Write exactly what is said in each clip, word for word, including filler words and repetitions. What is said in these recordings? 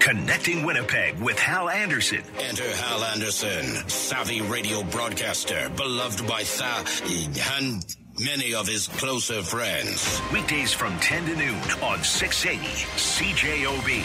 Connecting Winnipeg with Hal Anderson. Enter Hal Anderson, savvy radio broadcaster, beloved by Tha and many of his closer friends. Weekdays from ten to noon on six eighty C J O B.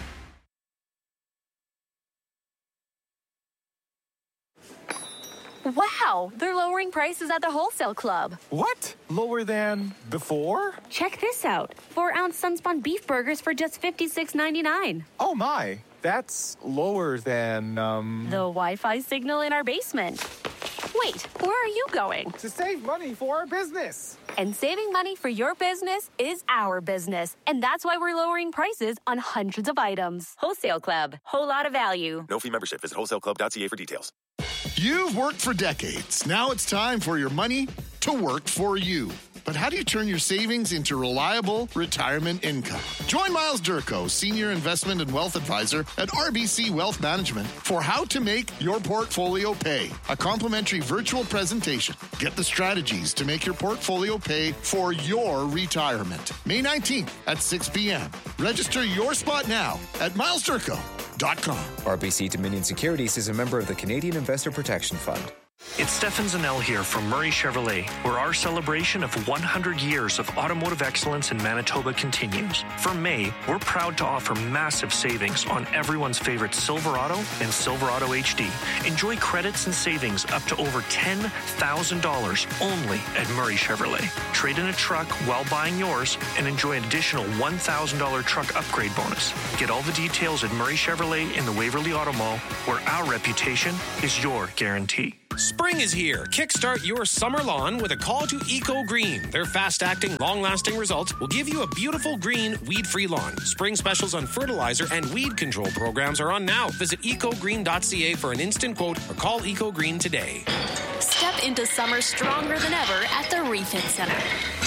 Wow, they're lowering prices at the Wholesale Club. What? Lower than before? Check this out. Four-ounce Sunspun beef burgers for just fifty-six ninety-nine. Oh my, that's lower than, um... the Wi-Fi signal in our basement. Wait, where are you going? To save money for our business. And saving money for your business is our business. And that's why we're lowering prices on hundreds of items. Wholesale Club. Whole lot of value. No fee membership. Visit wholesale club dot c a for details. You've worked for decades. Now it's time for your money to work for you. But how do you turn your savings into reliable retirement income? Join Miles Durko, Senior Investment and Wealth Advisor at R B C Wealth Management, for How to Make Your Portfolio Pay, a complimentary virtual presentation. Get the strategies to make your portfolio pay for your retirement. May nineteenth at six p.m. Register your spot now at miles durko dot com. R B C Dominion Securities is a member of the Canadian Investor Protection Fund. It's Stefan Zanel here from Murray Chevrolet, where our celebration of one hundred years of automotive excellence in Manitoba continues. For May, we're proud to offer massive savings on everyone's favorite Silverado and Silverado H D. Enjoy credits and savings up to over ten thousand dollars only at Murray Chevrolet. Trade in a truck while buying yours and enjoy an additional one thousand dollars truck upgrade bonus. Get all the details at Murray Chevrolet in the Waverly Auto Mall, where our reputation is your guarantee. Spring is here. Kickstart your summer lawn with a call to Eco Green. Their fast-acting, long-lasting results will give you a beautiful green, weed-free lawn. Spring specials on fertilizer and weed control programs are on now. Visit eco green dot c a for an instant quote or call Eco Green today. Step into summer stronger than ever at the Refit Center.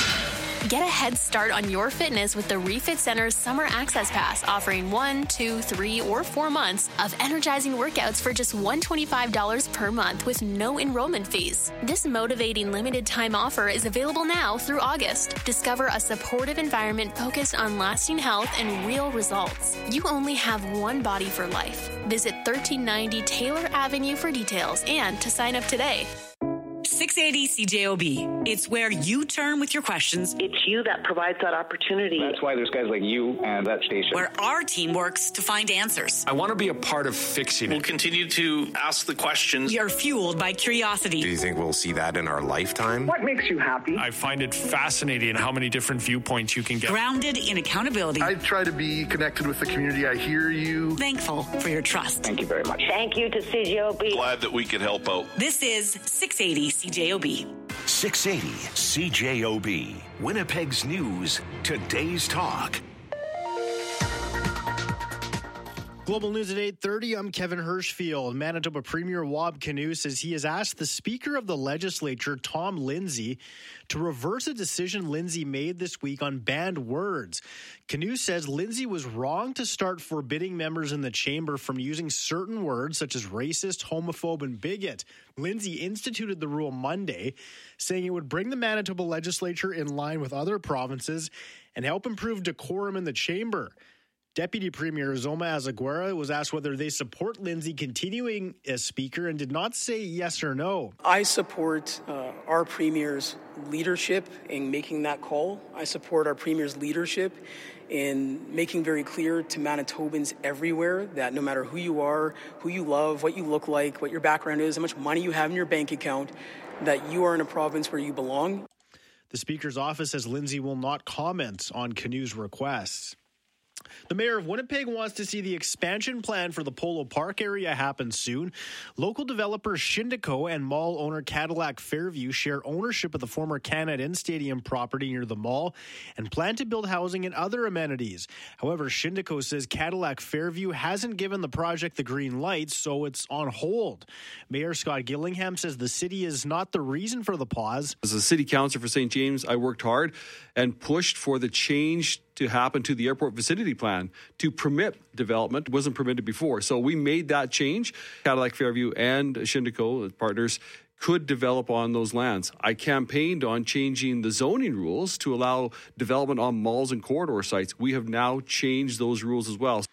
Get a head start on your fitness with the Refit Center's Summer Access Pass, offering one, two, three, or four months of energizing workouts for just one hundred twenty-five dollars per month with no enrollment fees. This motivating limited time offer is available now through August. Discover a supportive environment focused on lasting health and real results. You only have one body for life. Visit thirteen ninety Taylor Avenue for details and to sign up today. six eighty C J O B. It's where you turn with your questions. It's you that provides that opportunity. That's why there's guys like you and that station. Where our team works to find answers. I want to be a part of fixing it. We'll continue to ask the questions. You're fueled by curiosity. Do you think we'll see that in our lifetime? What makes you happy? I find it fascinating how many different viewpoints you can get. Grounded in accountability. I try to be connected with the community. I hear you. Thankful for your trust. Thank you very much. Thank you to C J O B. Glad that we could help out. This is six eighty C J O B. six eighty C J O B. Winnipeg's News. Today's Talk. Global News at eight thirty, I'm Kevin Hirschfield. Manitoba Premier Wab Kinew says he has asked the Speaker of the Legislature, Tom Lindsay, to reverse a decision Lindsay made this week on banned words. Kinew says Lindsay was wrong to start forbidding members in the chamber from using certain words such as racist, homophobe, and bigot. Lindsay instituted the rule Monday, saying it would bring the Manitoba Legislature in line with other provinces and help improve decorum in the chamber. Deputy Premier Zoma Azaguera was asked whether they support Lindsay continuing as Speaker and did not say yes or no. I support uh, our Premier's leadership in making that call. I support our Premier's leadership in making very clear to Manitobans everywhere that no matter who you are, who you love, what you look like, what your background is, how much money you have in your bank account, that you are in a province where you belong. The Speaker's office says Lindsay will not comment on Kinew's requests. The mayor of Winnipeg wants to see the expansion plan for the Polo Park area happen soon. Local developers Shindico and mall owner Cadillac Fairview share ownership of the former Canada End Stadium property near the mall and plan to build housing and other amenities. However, Shindico says Cadillac Fairview hasn't given the project the green light, so it's on hold. Mayor Scott Gillingham says the city is not the reason for the pause. As a city councillor for Saint James, I worked hard and pushed for the change to happen to the airport vicinity plan to permit development. It wasn't permitted before. So we made that change. Cadillac Fairview and Shindico partners could develop on those lands. I campaigned on changing the zoning rules to allow development on malls and corridor sites. We have now changed those rules as well.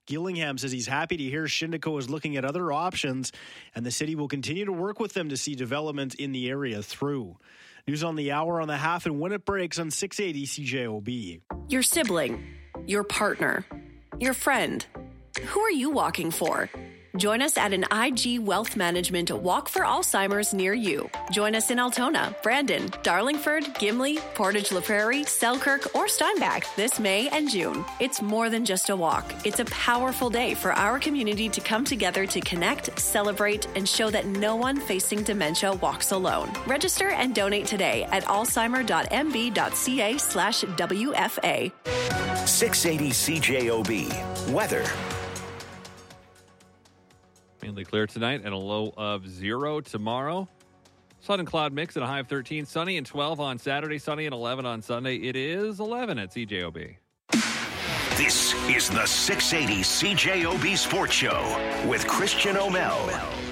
Gillingham says he's happy to hear Shindico is looking at other options, and the city will continue to work with them to see development in the area through. News on the hour on the half and when it breaks on six eighty C J O B. Your sibling, your partner, your friend. Who are you walking for? Join us at an I G Wealth Management Walk for Alzheimer's near you. Join us in Altona, Brandon, Darlingford, Gimli, Portage La Prairie, Selkirk, or Steinbach this May and June. It's more than just a walk. It's a powerful day for our community to come together to connect, celebrate, and show that no one facing dementia walks alone. Register and donate today at alzheimer.mb.ca slash WFA. six eighty C J O B. Weather. Mainly clear tonight and a low of zero tomorrow. Sun and cloud mix at a high of thirteen. Sunny and twelve on Saturday. Sunny and eleven on Sunday. It is eleven at C J O B. This is the six eighty C J O B Sports Show with Christian O'Mel.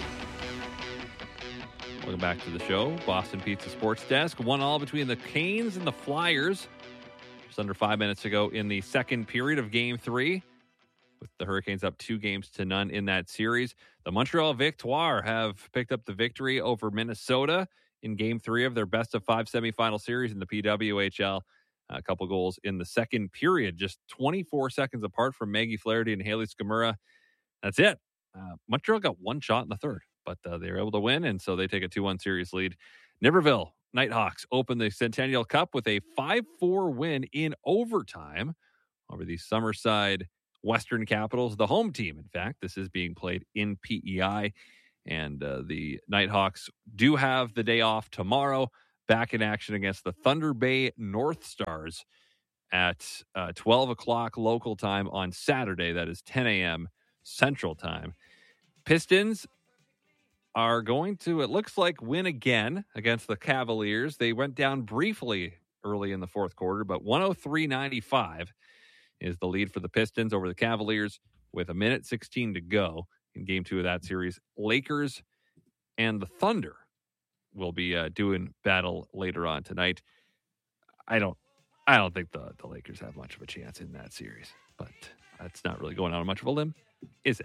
Welcome back to the show. Boston Pizza Sports Desk. One all between the Canes and the Flyers. Just under five minutes ago in the second period of Game three. With the Hurricanes up two games to none in that series. The Montreal Victoire have picked up the victory over Minnesota in game three of their best of five semifinal series in the P W H L. A couple goals in the second period, just twenty-four seconds apart from Maggie Flaherty and Haley Skamura. That's it. Uh, Montreal got one shot in the third, but uh, they were able to win, and so they take a two one series lead. Niverville Nighthawks open the Centennial Cup with a five four win in overtime over the Summerside Western Capitals, the home team. In fact, this is being played in P E I, and uh, the Nighthawks do have the day off tomorrow, back in action against the Thunder Bay North Stars at uh, twelve o'clock local time on Saturday. That is ten a.m. Central Time. Pistons are going to, it looks like, win again against the Cavaliers. They went down briefly early in the fourth quarter, but one oh three ninety-five is the lead for the Pistons over the Cavaliers with a minute sixteen to go in game two of that series. Lakers and the Thunder will be uh, doing battle later on tonight. I don't I don't think the, the Lakers have much of a chance in that series, but that's not really going on much of a limb, is it?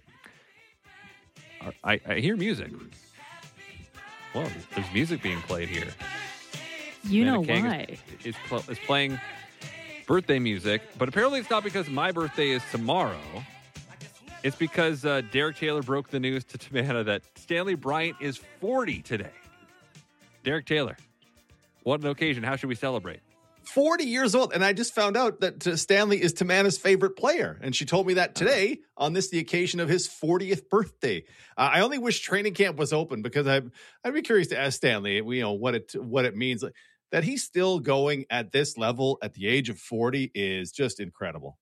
I, I hear music. Whoa, there's music being played here. You Amanda know Kang why. Is, is, pl- is playing birthday music, but apparently it's not because my birthday is tomorrow. It's because uh, Derek Taylor broke the news to Tamana that Stanley Bryant is forty today. Derek Taylor, what an occasion. How should we celebrate? forty years old, and I just found out that uh, Stanley is Tamana's favorite player, and she told me that today on this, the occasion of his fortieth birthday. Uh, I only wish training camp was open because I'd, I'd be curious to ask Stanley, you know, what it what it means. That he's still going at this level at the age of forty is just incredible.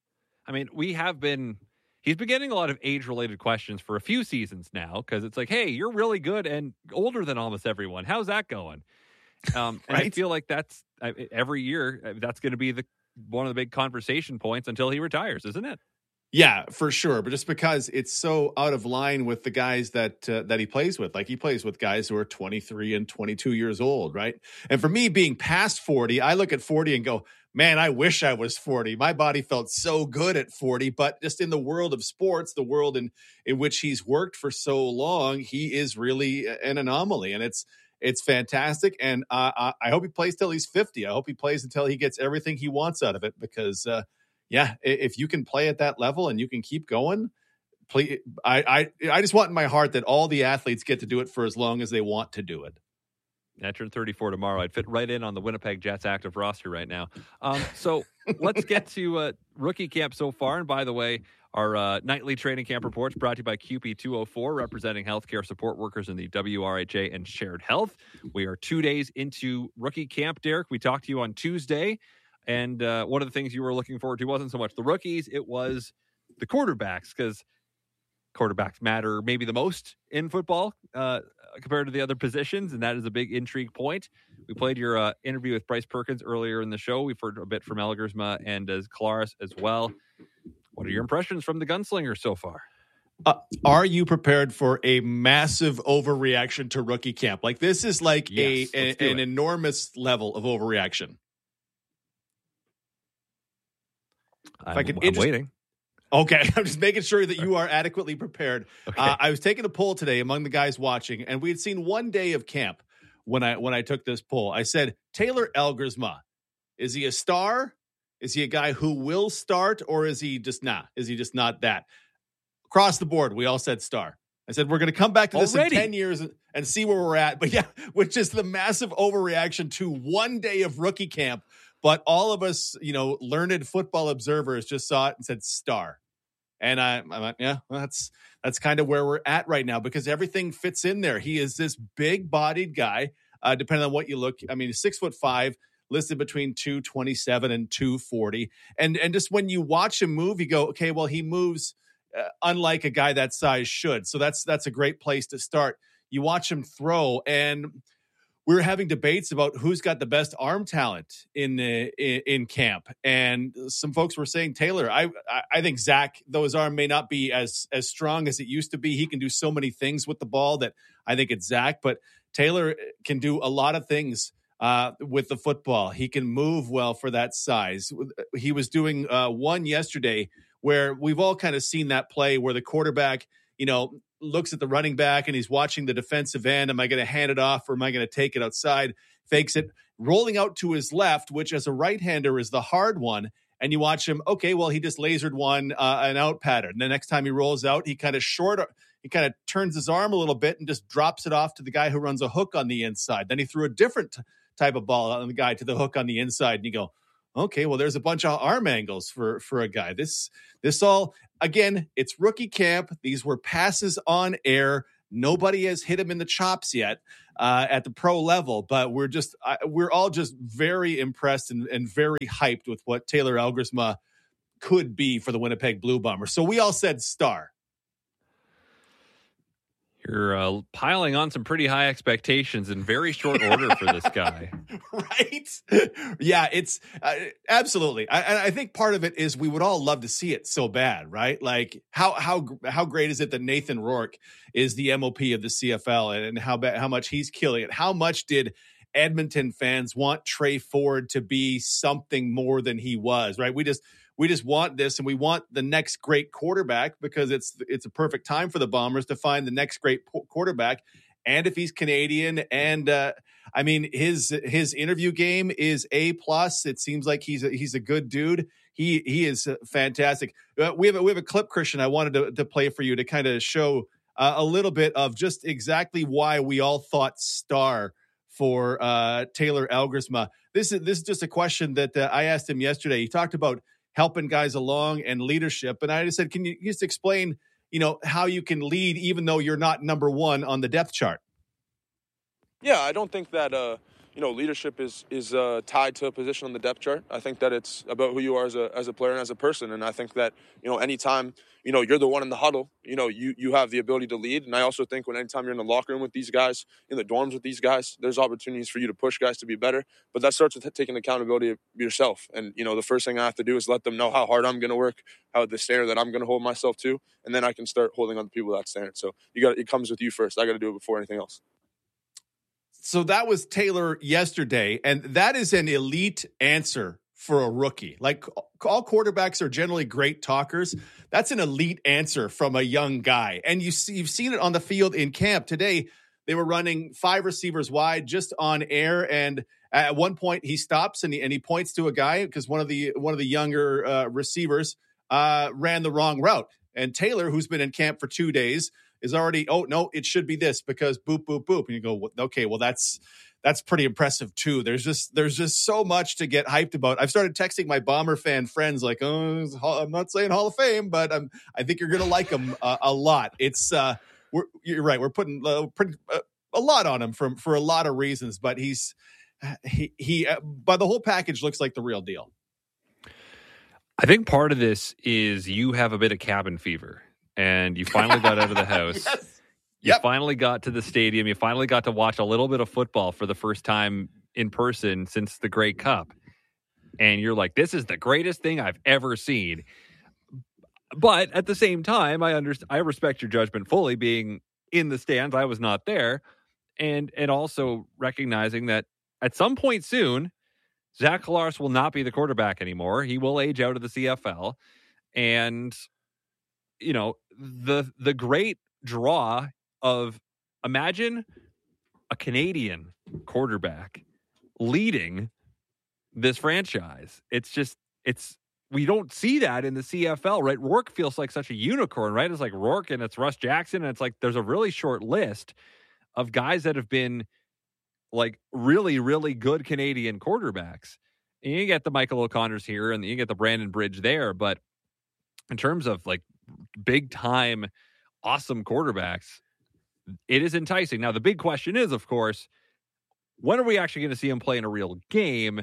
I mean, we have been, he's been getting a lot of age-related questions for a few seasons now, because it's like, hey, you're really good and older than almost everyone. How's that going? Um, and right? I feel like that's, every year, that's going to be the one of the big conversation points until he retires, isn't it? Yeah, for sure. But just because it's so out of line with the guys that uh, that he plays with, like he plays with guys who are twenty-three and twenty-two years old, right? And for me, being past forty, I look at forty and go, man, I wish I was forty. My body felt so good at forty. But just in the world of sports, the world in, in which he's worked for so long, he is really an anomaly. And it's it's fantastic. And uh, I hope he plays till he's fifty. I hope he plays until he gets everything he wants out of it, because uh, yeah, if you can play at that level and you can keep going, play, I, I I just want in my heart that all the athletes get to do it for as long as they want to do it. I turn thirty-four tomorrow. I'd fit right in on the Winnipeg Jets active roster right now. Um, so let's get to uh, rookie camp so far. And by the way, our uh, nightly training camp reports brought to you by Q P two oh four, representing healthcare support workers in the W R H A and Shared Health. We are two days into rookie camp, Derek. We talked to you on Tuesday. And uh, one of the things you were looking forward to wasn't so much the rookies, it was the quarterbacks, because quarterbacks matter maybe the most in football uh, compared to the other positions, and that is a big intrigue point. We played your uh, interview with Bryce Perkins earlier in the show. We've heard a bit from Elgersma and uh, Kolaris as well. What are your impressions from the gunslinger so far? Uh, are you prepared for a massive overreaction to rookie camp? Like, this is like yes, a, a an it. enormous level of overreaction. I'm, I could I'm waiting. Okay, I'm just making sure that you are adequately prepared. Okay. Uh, I was taking a poll today among the guys watching, and we had seen one day of camp when I when I took this poll. I said, Taylor Elgersma, is he a star? Is he a guy who will start, or is he just not? Nah, is he just not that? Across the board, we all said star. I said, we're going to come back to this Already? in ten years and, and see where we're at. But yeah, which is the massive overreaction to one day of rookie camp. But all of us, you know, learned football observers just saw it and said star. And I, I'm like, yeah, well, that's that's kind of where we're at right now because everything fits in there. He is this big-bodied guy, uh, depending on what you look. I mean, six foot five, listed between two twenty-seven and two forty. And, and just when you watch him move, you go, okay, well, he moves uh, unlike a guy that size should. So that's that's a great place to start. You watch him throw, and we were having debates about who's got the best arm talent in uh, in, in camp, and some folks were saying Taylor. I I think Zach, though his arm may not be as as strong as it used to be, he can do so many things with the ball that I think it's Zach. But Taylor can do a lot of things uh, with the football. He can move well for that size. He was doing uh, one yesterday where we've all kind of seen that play where the quarterback, you know, looks at the running back and he's watching the defensive end. Am I going to hand it off or am I going to take it outside? Fakes it, rolling out to his left, which as a right-hander is the hard one. And you watch him, okay, well, he just lasered one, uh, an out pattern. The next time he rolls out, he kind of short, he kind of turns his arm a little bit and just drops it off to the guy who runs a hook on the inside. Then he threw a different t- type of ball on the guy to the hook on the inside. And you go, okay, well, there's a bunch of arm angles for, for a guy. This, this all, again, it's rookie camp. These were passes on air. Nobody has hit him in the chops yet uh, at the pro level, but we're just, uh, we're all just very impressed and, and very hyped with what Taylor Elgersma could be for the Winnipeg Blue Bombers. So we all said star. You're uh, piling on some pretty high expectations in very short order for this guy. Right? Yeah, it's uh, absolutely. I, I think part of it is we would all love to see it so bad, right? Like how how how great is it that Nathan Rourke is the M O P of the C F L and, and how ba- how much he's killing it? How much did Edmonton fans want Trey Ford to be something more than he was, right? We just We just want this, and we want the next great quarterback because it's it's a perfect time for the Bombers to find the next great po- quarterback. And if he's Canadian, and uh, I mean his his interview game is A plus. It seems like he's a, he's a good dude. He he is fantastic. Uh, we have a, we have a clip, Christian. I wanted to, to play for you to kind of show uh, a little bit of just exactly why we all thought star for uh, Taylor Elgersma. This is this is just a question that uh, I asked him yesterday. He talked about helping guys along and leadership. And I just said, can you just explain, you know, how you can lead even though you're not number one on the depth chart? Yeah, I don't think that, uh, you know, leadership is is uh, tied to a position on the depth chart. I think that it's about who you are as a as a player and as a person. And I think that, you know, anytime, you know, you're the one in the huddle, you know, you, you have the ability to lead. And I also think when anytime you're in the locker room with these guys, in the dorms with these guys, there's opportunities for you to push guys to be better. But that starts with taking accountability of yourself. And, you know, the first thing I have to do is let them know how hard I'm going to work, how the standard that I'm going to hold myself to. And then I can start holding other people that standard. So you got it comes with you first. I got to do it before anything else. So that was Taylor yesterday, and that is an elite answer for a rookie. Like all quarterbacks are generally great talkers. That's an elite answer from a young guy. And you see, you've seen it on the field in camp today. They were running five receivers wide just on air. And at one point he stops and he, and he points to a guy because one of the, one of the younger uh, receivers uh, ran the wrong route. And Taylor, who's been in camp for two days, is already, oh, no, it should be this because boop, boop, boop. And you go, okay, well, that's that's pretty impressive, too. There's just there's just so much to get hyped about. I've started texting my Bomber fan friends like, oh, I'm not saying Hall of Fame, but I'm, I think you're going to like him uh, a lot. It's uh, we're, you're right. We're putting uh, pretty, uh, a lot on him from, for a lot of reasons, but he's he, he uh, by the whole package looks like the real deal. I think part of this is you have a bit of cabin fever. And you finally got out of the house. Yes. You Yep. finally got to the stadium. You finally got to watch a little bit of football for the first time in person since the Grey Cup. And you're like, this is the greatest thing I've ever seen. But at the same time, I understand, I respect your judgment fully being in the stands. I was not there. And, and also recognizing that at some point soon, Zach Collaros will not be the quarterback anymore. He will age out of the C F L. And you know, the the great draw of imagine a Canadian quarterback leading this franchise. It's just, it's, we don't see that in the C F L, right? Rourke feels like such a unicorn, right? It's like Rourke and it's Russ Jackson. And it's like, there's a really short list of guys that have been like really, really good Canadian quarterbacks. And you get the Michael O'Connors here and you get the Brandon Bridge there. But in terms of like big time, awesome quarterbacks, it is enticing. Now, the big question is, of course, when are we actually going to see him play in a real game?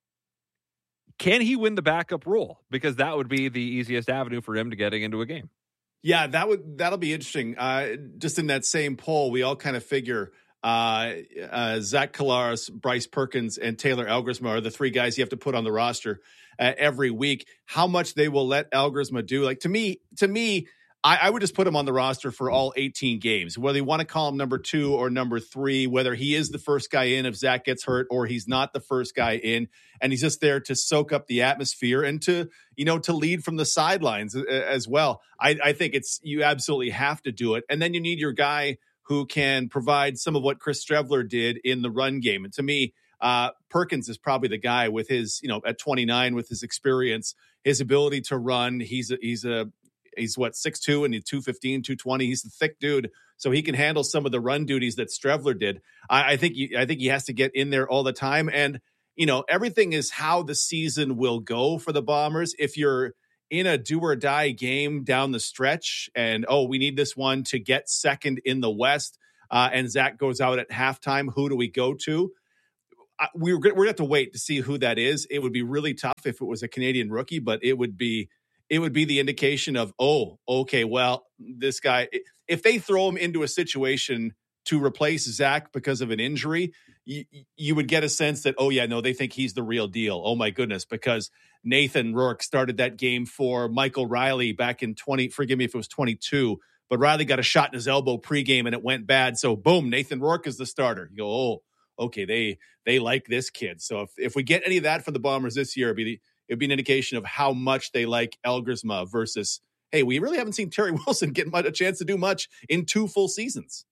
Can he win the backup role? Because that would be the easiest avenue for him to getting into a game. Yeah, that would that'll be interesting. Uh, just in that same poll, we all kind of figure uh, uh, Zach Collaros, Bryce Perkins, and Taylor Elgersma are the three guys you have to put on the roster uh, every week. How much they will let Elgersma do? Like to me, to me. I, I would just put him on the roster for all eighteen games, whether you want to call him number two or number three, whether he is the first guy in if Zach gets hurt or he's not the first guy in, and he's just there to soak up the atmosphere and to, you know, to lead from the sidelines as well. I, I think it's, you absolutely have to do it. And then you need your guy who can provide some of what Chris Streveler did in the run game. And to me, uh, Perkins is probably the guy with his, you know, at twenty-nine with his experience, his ability to run. He's a, he's a, He's what, six two and he's two fifteen, two twenty. He's a thick dude, so he can handle some of the run duties that Streveler did. I, I think he, I think he has to get in there all the time. And, you know, everything is how the season will go for the Bombers. If you're in a do or die game down the stretch and, oh, we need this one to get second in the West, uh, and Zach goes out at halftime, who do we go to? I, we're, we're going to have to wait to see who that is. It would be really tough if it was a Canadian rookie, but it would be it would be the indication of, oh, okay, well, this guy, if they throw him into a situation to replace Zach because of an injury, you, you would get a sense that, oh, yeah, no, they think he's the real deal. Oh, my goodness, because Nathan Rourke started that game for Michael Riley back in twenty, forgive me if it was twenty-two, but Riley got a shot in his elbow pregame and it went bad. So, boom, Nathan Rourke is the starter. You go, oh, okay, they they like this kid. So if, if we get any of that for the Bombers this year, it'd be the, it'd be an indication of how much they like Elgersma versus, hey, we really haven't seen Terry Wilson get much, a chance to do much in two full seasons.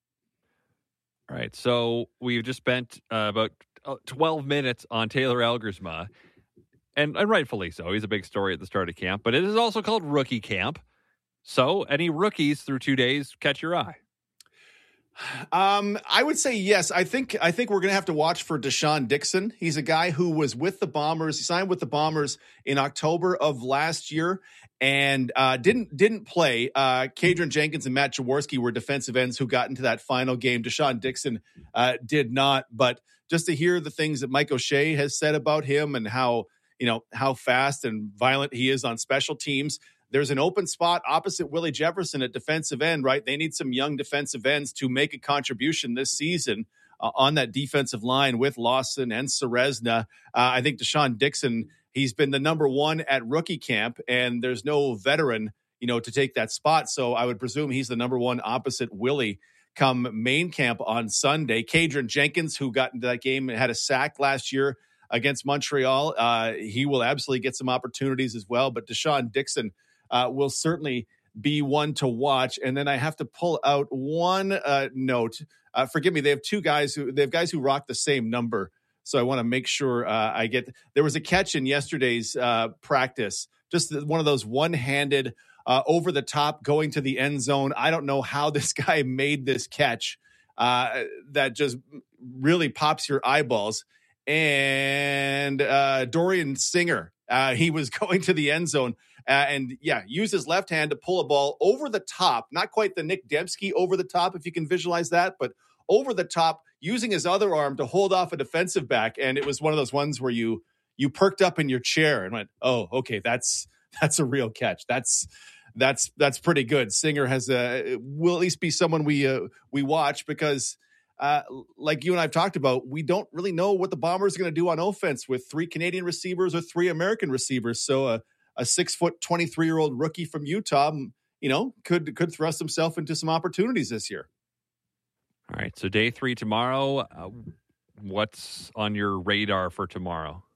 All right, so we've just spent uh, about twelve minutes on Taylor Elgersma, and, and rightfully so. He's a big story at the start of camp, but it is also called rookie camp. So any rookies through two days catch your eye? Um, I would say yes. I think I think we're going to have to watch for Deshaun Dixon. He's a guy who was with the Bombers. He signed with the Bombers in October of last year and uh, didn't didn't play. Uh, Kadron Jenkins and Matt Jaworski were defensive ends who got into that final game. Deshaun Dixon uh, did not. But just to hear the things that Mike O'Shea has said about him and how, you know, how fast and violent he is on special teams. There's an open spot opposite Willie Jefferson at defensive end, right? They need some young defensive ends to make a contribution this season uh, on that defensive line with Lawson and Serezna. Uh, I think Deshaun Dixon, he's been the number one at rookie camp, and there's no veteran, you know, to take that spot. So I would presume he's the number one opposite Willie come main camp on Sunday. Kadron Jenkins, who got into that game and had a sack last year against Montreal, uh, he will absolutely get some opportunities as well. But Deshaun Dixon, Uh, will certainly be one to watch. And then I have to pull out one uh, note. Uh, forgive me. They have two guys who they have guys who rock the same number. So I want to make sure uh, I get. There was a catch in yesterday's uh, practice, just one of those one-handed uh, over the top going to the end zone. I don't know how this guy made this catch uh, that just really pops your eyeballs. And uh, Dorian Singer, uh, he was going to the end zone. Uh, and, yeah, use his left hand to pull a ball over the top, not quite the Nick Dembski over the top, if you can visualize that, but over the top, using his other arm to hold off a defensive back. And it was one of those ones where you you perked up in your chair and went, oh, okay, that's that's a real catch. That's that's that's pretty good. Singer has a will at least be someone we uh, we watch because, uh, like you and I've talked about, we don't really know what the Bombers are going to do on offense with three Canadian receivers or three American receivers. So, uh, a six foot, twenty-three year old rookie from Utah, you know, could, could thrust himself into some opportunities this year. All right. So day three tomorrow, uh, what's on your radar for tomorrow?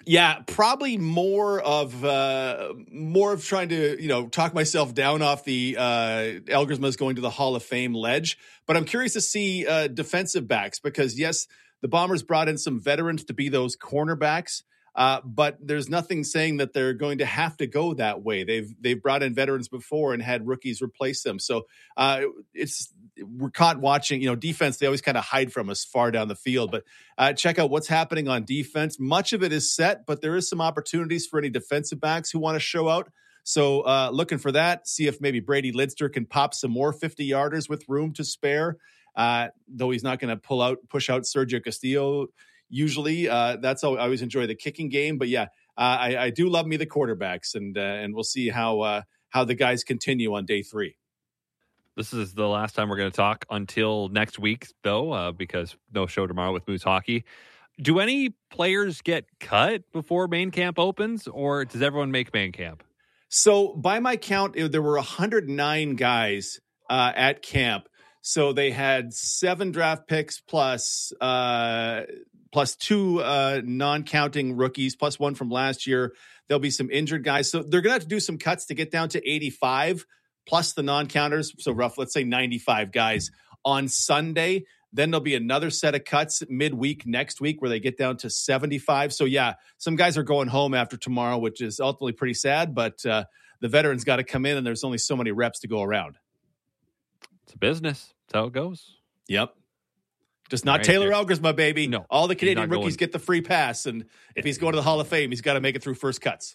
Yeah, probably more of uh, more of trying to, you know, talk myself down off the uh, Elgersma's going to the Hall of Fame ledge. But I'm curious to see uh, defensive backs because, yes, the Bombers brought in some veterans to be those cornerbacks. Uh, but there's nothing saying that they're going to have to go that way. They've they've brought in veterans before and had rookies replace them. So uh, it's we're caught watching. You know, defense. They always kind of hide from us far down the field. But uh, check out what's happening on defense. Much of it is set, but there is some opportunities for any defensive backs who want to show out. So uh, looking for that. See if maybe Brady Lidster can pop some more fifty yarders with room to spare. Uh, though he's not going to pull out push out Sergio Castillo. Usually, uh, that's how I always enjoy the kicking game. But yeah, uh, I, I do love me the quarterbacks, and uh, and we'll see how uh, how the guys continue on day three. This is the last time we're going to talk until next week, though, uh, because no show tomorrow with Moose Hockey. Do any players get cut before main camp opens, or does everyone make main camp? So by my count, it, there were one hundred nine guys uh, at camp. So they had seven draft picks plus uh, plus two uh, non-counting rookies, plus one from last year. There'll be some injured guys. So they're going to have to do some cuts to get down to eighty-five, plus the non-counters. So rough, let's say ninety-five guys on Sunday. Then there'll be another set of cuts midweek next week where they get down to seventy-five. So yeah, some guys are going home after tomorrow, which is ultimately pretty sad. But uh, the veterans got to come in, and there's only so many reps to go around. It's a business. That's how it goes. Yep. Just not right, Taylor there. Elgersma, baby. No, all the Canadian rookies going. get the free pass, and if he's going to the Hall of Fame, he's got to make it through first cuts.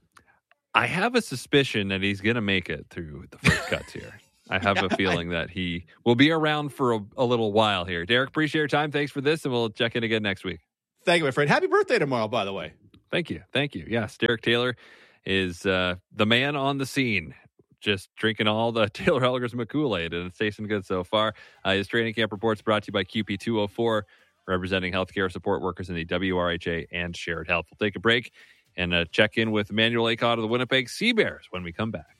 I have a suspicion that he's going to make it through the first cuts here. I have yeah, a feeling I... that he will be around for a, a little while here. Derek, appreciate your time. Thanks for this, and we'll check in again next week. Thank you, my friend. Happy birthday tomorrow, by the way. Thank you. Thank you. Yes, Derek Taylor is uh, the man on the scene. Just drinking all the Taylor Elgersma Kool-Aid, and it's tasting good so far. Uh, his training camp reports brought to you by Q P two oh four, representing healthcare support workers in the W R H A and Shared Health. We'll take a break and uh, check in with Emmanuel Acott of the Winnipeg Sea Bears when we come back.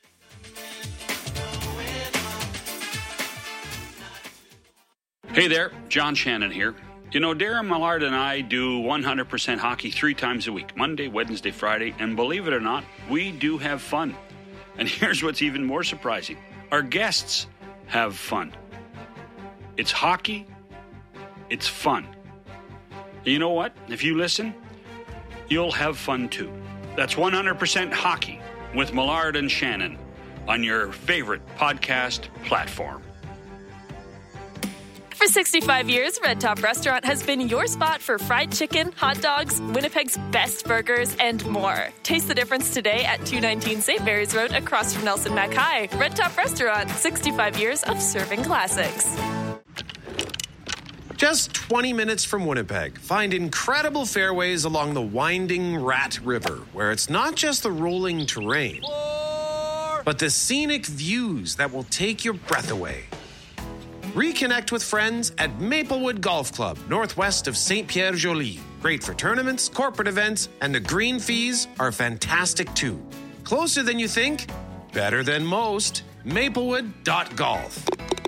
Hey there, John Shannon here. You know, Darren Millard and I do one hundred percent hockey three times a week, Monday, Wednesday, Friday, and believe it or not, we do have fun. And here's what's even more surprising. Our guests have fun. It's hockey. It's fun. And you know what? If you listen, you'll have fun too. That's one hundred percent hockey with Millard and Shannon on your favorite podcast platform. For sixty-five years, Red Top Restaurant has been your spot for fried chicken, hot dogs, Winnipeg's best burgers, and more. Taste the difference today at two nineteen Saint Mary's Road across from Nelson Mac High. Red Top Restaurant, sixty-five years of serving classics. Just twenty minutes from Winnipeg, find incredible fairways along the winding Rat River, where it's not just the rolling terrain, but the scenic views that will take your breath away. Reconnect with friends at Maplewood Golf Club, northwest of Saint Pierre Joly. Great for tournaments, corporate events, and the green fees are fantastic too. Closer than you think, better than most. Maplewood dot golf.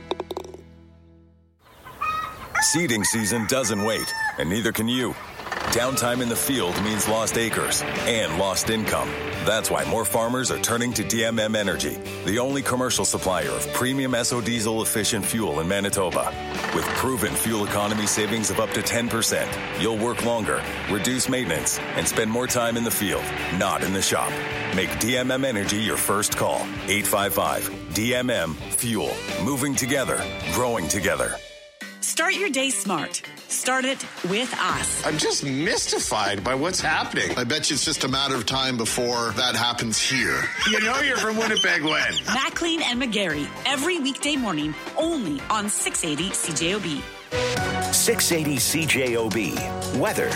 Seeding season doesn't wait, and neither can you. Downtime in the field means lost acres and lost income. That's why more farmers are turning to D M M Energy, the only commercial supplier of premium S O diesel efficient fuel in Manitoba. With proven fuel economy savings of up to ten percent, you'll work longer, reduce maintenance, and spend more time in the field, not in the shop. Make D M M Energy your first call. eight five five D M M Fuel. Moving together, growing together. Start your day smart. Start it with us. I'm just mystified by what's happening. I bet you it's just a matter of time before that happens here. You know you're from Winnipeg when? Maclean and McGarry, every weekday morning, only on six eighty C J O B. six eighty C J O B. Weather.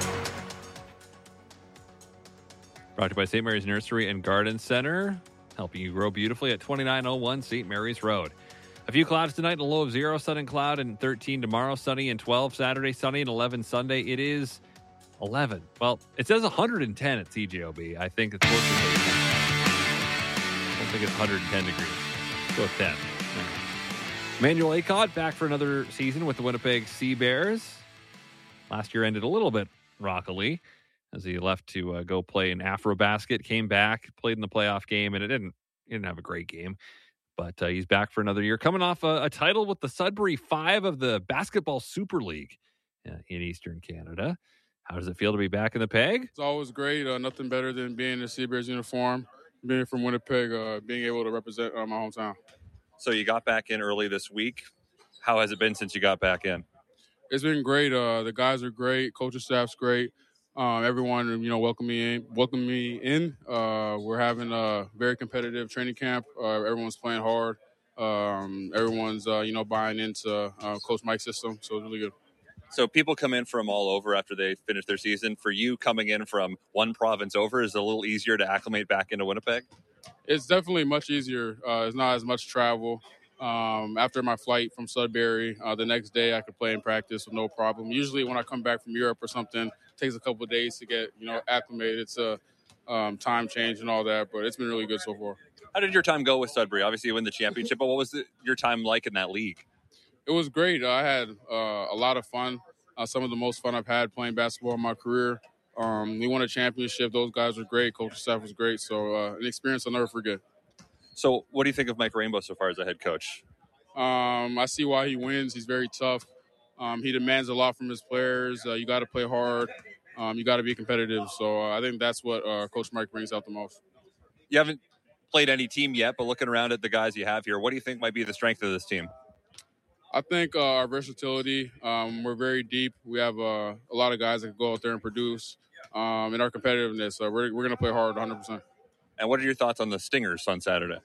Brought to you by Saint Mary's Nursery and Garden Center, helping you grow beautifully at twenty-nine oh one Saint Mary's Road. A few clouds tonight, a low of zero, sun and cloud, and thirteen tomorrow, sunny and twelve Saturday, sunny and eleven Sunday. It is eleven. Well, it says one hundred ten at C J O B. I think it's closer to I don't think it's one hundred ten degrees. Let's go with ten. Right. Emmanuel Acott back for another season with the Winnipeg Sea Bears. Last year ended a little bit rockily. as he left to uh, go play in Afrobasket. Came back, played in the playoff game, and it didn't he didn't have a great game. But uh, he's back for another year, coming off a, a title with the Sudbury Five of the Basketball Super League uh, in Eastern Canada. How does it feel to be back in the Peg? It's always great. Uh, nothing better than being in a Seabears uniform, being from Winnipeg, uh, being able to represent uh, my hometown. So you got back in early this week. How has it been since you got back in? It's been great. Uh, the guys are great. Coaching staff's great. Um, everyone, you know, welcome me in. Welcome me in. Uh, we're having a very competitive training camp. Uh, everyone's playing hard. Um, everyone's, uh, you know, buying into uh, Coach Mike's system. So it's really good. So people come in from all over after they finish their season. For you, coming in from one province over, is it a little easier to acclimate back into Winnipeg? It's definitely much easier. Uh, it's not as much travel. Um, after my flight from Sudbury, uh, the next day I could play in practice with no problem. Usually when I come back from Europe or something, it takes a couple of days to get, you know, acclimated. It's a um, time change and all that, but it's been really good so far. How did your time go with Sudbury? Obviously you win the championship, but what was the, your time like in that league? It was great. I had uh, a lot of fun. Uh, some of the most fun I've had playing basketball in my career. Um, we won a championship. Those guys were great. Coaching staff was great. So uh, an experience I'll never forget. So what do you think of Mike Rainbow so far as a head coach? Um, I see why he wins. He's very tough. Um, he demands a lot from his players. Uh, you got to play hard. Um, you got to be competitive. So uh, I think that's what uh, Coach Mike brings out the most. You haven't played any team yet, but looking around at the guys you have here, what do you think might be the strength of this team? I think uh, our versatility, um, we're very deep. We have uh, a lot of guys that can go out there and produce. Um, and our competitiveness, uh, we're, we're going to play hard one hundred percent. And what are your thoughts on the Stingers on Saturday?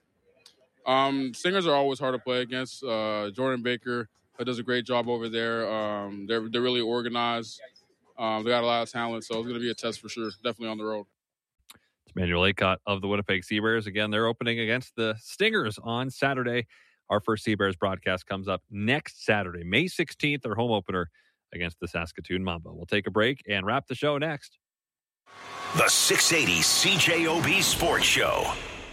Um, Stingers are always hard to play against. Uh, Jordan Baker uh, does a great job over there. Um, they're, they're really organized. Um, they got a lot of talent, so it's going to be a test for sure, definitely on the road. It's Manuel Aycott of the Winnipeg Seabears. Again, they're opening against the Stingers on Saturday. Our first Seabears broadcast comes up next Saturday, May sixteenth, their home opener against the Saskatoon Mamba. We'll take a break and wrap the show next. The six eighty C J O B Sports Show.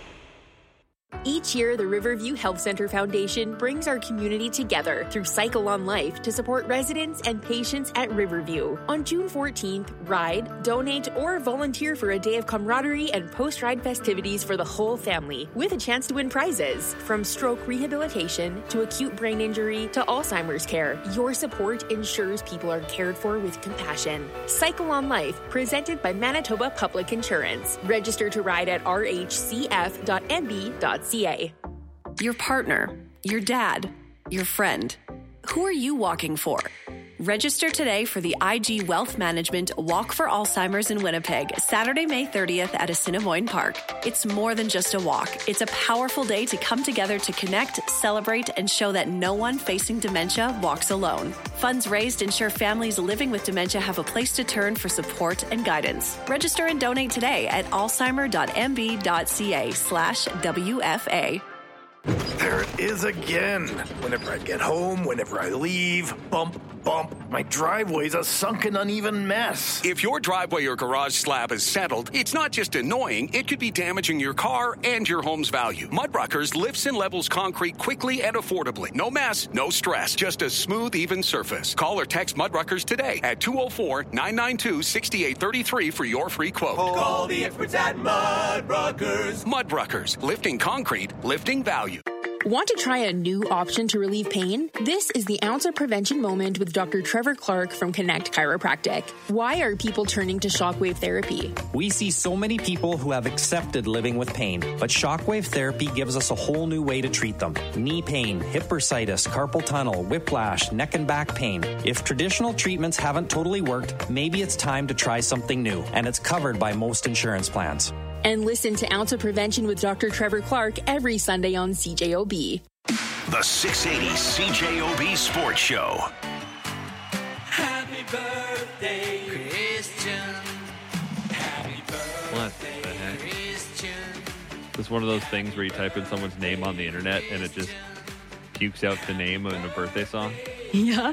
Each year, the Riverview Health Center Foundation brings our community together through Cycle on Life to support residents and patients at Riverview. On June fourteenth, ride, donate, or volunteer for a day of camaraderie and post-ride festivities for the whole family, with a chance to win prizes. From stroke rehabilitation to acute brain injury to Alzheimer's care, your support ensures people are cared for with compassion. Cycle on Life, presented by Manitoba Public Insurance. Register to ride at r h c f dot m b dot c a. Your partner, your dad, your friend. Who are you walking for? Register today for the I G Wealth Management Walk for Alzheimer's in Winnipeg, Saturday, May thirtieth at Assiniboine Park. It's more than just a walk. It's a powerful day to come together to connect, celebrate, and show that no one facing dementia walks alone. Funds raised ensure families living with dementia have a place to turn for support and guidance. Register and donate today at alzheimer dot m b dot c a slash W F A. There it is again. Whenever I get home, whenever I leave, bump, bump. My driveway's a sunken, uneven mess. If your driveway or garage slab is settled, it's not just annoying, it could be damaging your car and your home's value. Mudruckers lifts and levels concrete quickly and affordably. No mess, no stress, just a smooth, even surface. Call or text Mudruckers today at two oh four, nine nine two, six eight three three for your free quote. Call the experts at Mudruckers. Mudruckers, lifting concrete, lifting value. Want to try a new option to relieve pain? This is the Ounce of Prevention Moment with Doctor Trevor Clark from Connect Chiropractic. Why are people turning to shockwave therapy? We see so many people who have accepted living with pain, but shockwave therapy gives us a whole new way to treat them. Knee pain, hip bursitis, carpal tunnel, whiplash, neck and back pain. If traditional treatments haven't totally worked, maybe it's time to try something new, and it's covered by most insurance plans. And listen to Ounce of Prevention with Doctor Trevor Clark every Sunday on C J O B. The six eighty C J O B Sports Show. Happy birthday, Christian. Happy birthday, What the heck? Christian. It's one of those things where you type in someone's name on the internet and it just pukes out the name in a birthday song. Yeah.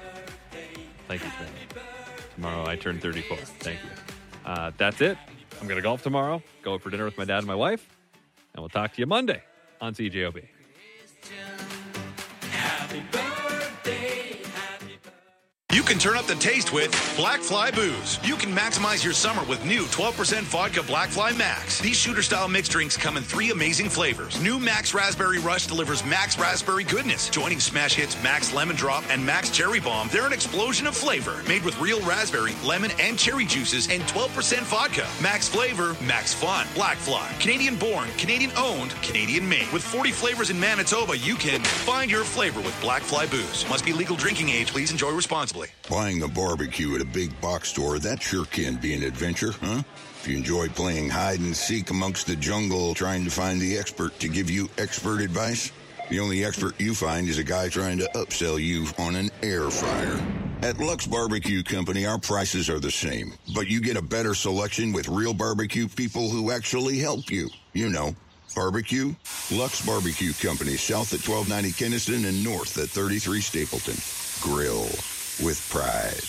Thank you, Trevor. Tomorrow I turn thirty-four. Thank you. Uh, that's it. I'm going to golf tomorrow, go out for dinner with my dad and my wife, and we'll talk to you Monday on C J O B. Happy birthday, happy birthday. You can turn up the taste with Black Fly Booze. You can maximize your summer with new twelve percent vodka Black Fly Max. These shooter-style mixed drinks come in three amazing flavors. New Max Raspberry Rush delivers Max Raspberry goodness. Joining smash hits Max Lemon Drop and Max Cherry Bomb, they're an explosion of flavor. Made with real raspberry, lemon, and cherry juices and twelve percent vodka. Max flavor, max fun. Black Fly. Canadian-born, Canadian-owned, Canadian-made. With forty flavors in Manitoba, you can find your flavor with Black Fly Booze. Must be legal drinking age. Please enjoy responsibly. Buying a barbecue at a big box store, that sure can be an adventure, huh? If you enjoy playing hide and seek amongst the jungle, trying to find the expert to give you expert advice, the only expert you find is a guy trying to upsell you on an air fryer. At Lux Barbecue Company, our prices are the same, but you get a better selection with real barbecue people who actually help you. You know, barbecue. Lux Barbecue Company, south at twelve ninety Keniston and north at thirty-three Stapleton. Grill with pride.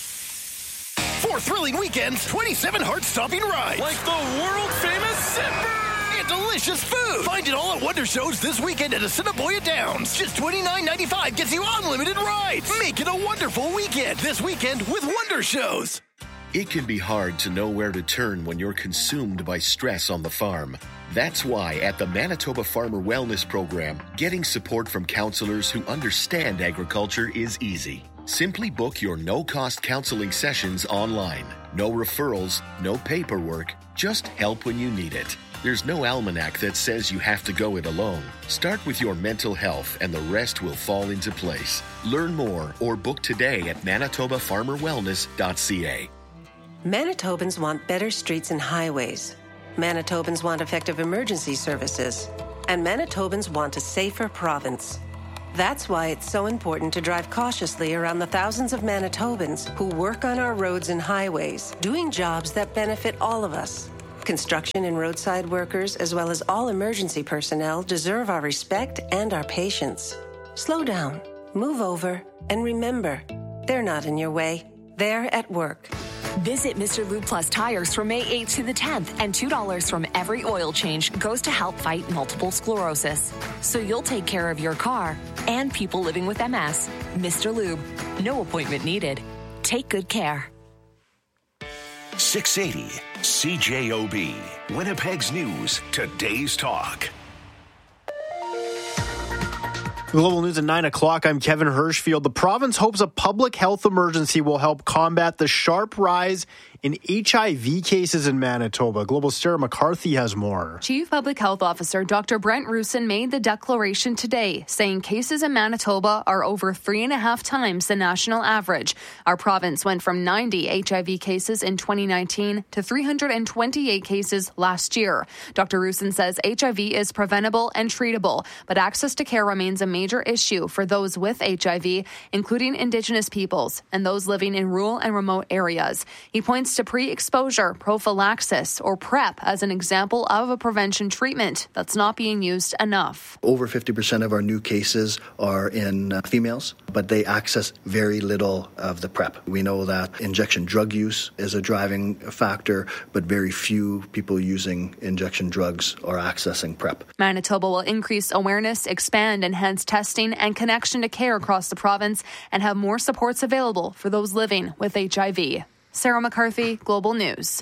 Four thrilling weekends, twenty-seven heart-stopping rides. Like the world-famous Zipper! And delicious food. Find it all at Wonder Shows this weekend at Assiniboia Downs. Just twenty-nine ninety-five gets you unlimited rides. Make it a wonderful weekend this weekend with Wonder Shows. It can be hard to know where to turn when you're consumed by stress on the farm. That's why at the Manitoba Farmer Wellness Program, getting support from counselors who understand agriculture is easy. Simply book your no-cost counseling sessions online. No referrals, no paperwork, just help when you need it. There's no almanac that says you have to go it alone. Start with your mental health and the rest will fall into place. Learn more or book today at manitoba farmer wellness dot c a. Manitobans want better streets and highways. Manitobans want effective emergency services. And Manitobans want a safer province. That's why it's so important to drive cautiously around the thousands of Manitobans who work on our roads and highways, doing jobs that benefit all of us. Construction and roadside workers, as well as all emergency personnel, deserve our respect and our patience. Slow down, move over, and remember, they're not in your way. They're at work. Visit Mister Lube Plus Tires from May eighth to the tenth, and two dollars from every oil change goes to help fight multiple sclerosis. So you'll take care of your car and people living with M S. Mister Lube, no appointment needed. Take good care. six eighty C J O B, Winnipeg's News, today's talk. Global News at nine o'clock. I'm Kevin Hirschfield. The province hopes a public health emergency will help combat the sharp rise in H I V cases in Manitoba. Global's Sarah McCarthy has more. Chief Public Health Officer Doctor Brent Rusin made the declaration today, saying cases in Manitoba are over three and a half times the national average. Our province went from ninety H I V cases in twenty nineteen to three hundred twenty-eight cases last year. Doctor Rusin says H I V is preventable and treatable, but access to care remains a major issue for those with H I V, including Indigenous peoples and those living in rural and remote areas. He points to pre-exposure prophylaxis, or PrEP, as an example of a prevention treatment that's not being used enough. Over fifty percent of our new cases are in uh, females, but they access very little of the PrEP. We know that injection drug use is a driving factor, but very few people using injection drugs are accessing PrEP. Manitoba will increase awareness, expand enhanced testing and connection to care across the province, and have more supports available for those living with H I V. Sarah McCarthy, Global News.